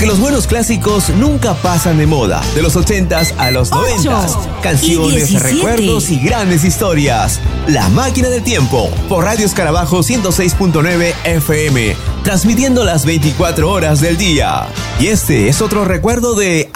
Porque los buenos clásicos nunca pasan de moda. De los 80s a los 90s. Canciones, recuerdos y grandes historias. La Máquina del Tiempo. Por Radio Escarabajo 106.9 FM. Transmitiendo las 24 horas del día. Y este es otro recuerdo de